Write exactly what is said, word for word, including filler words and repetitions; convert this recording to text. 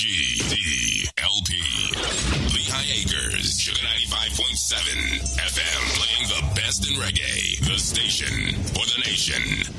G D L P. Lehigh Acres, Sugar ninety-five point seven F M, playing the best in reggae. The station for the nation.